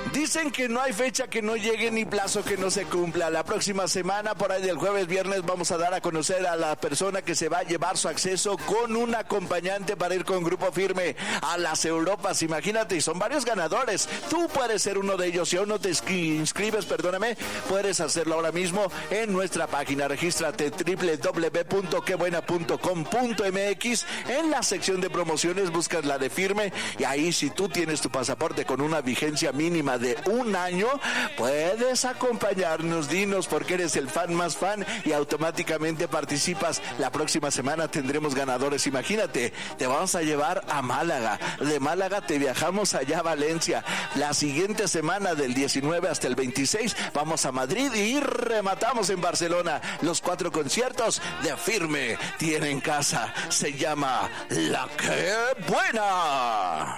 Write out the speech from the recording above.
Dicen que no hay fecha que no llegue ni plazo que no se cumpla. La próxima semana, por ahí del jueves, viernes, vamos a dar a conocer a la persona que se va a llevar su acceso con un acompañante para ir con Grupo Firme a las Europas. Imagínate, y son varios ganadores. Tú puedes ser uno de ellos. Si aún no te inscribes, puedes hacerlo ahora mismo en nuestra página. Regístrate www.quebuena.com.mx. En la sección de promociones buscas la de Firme y ahí, si tú tienes tu pasaporte con una vigencia mínima de un año, puedes acompañarnos. Dinos porque eres el fan más fan y automáticamente participas. La próxima semana tendremos ganadores. Imagínate, te vamos a llevar a Málaga. De Málaga te viajamos allá a Valencia. La siguiente semana, del 19 hasta el 26, vamos a Madrid y rematamos en Barcelona. Los 4 conciertos de Firme tienen casa. Se llama La Que Buena.